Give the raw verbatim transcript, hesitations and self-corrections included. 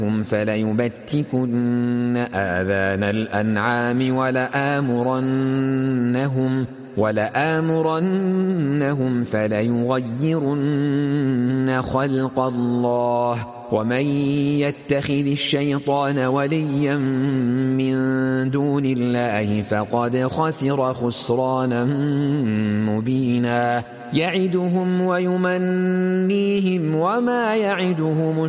فليبتكن آذان الأنعام ولآمرنهم ولآمرنهم فليغيرن خلق الله ومن يتخذ الشيطان وليا من دون الله فقد خسر خسرانا مبينا يعدهم ويمنيهم وما يعدهم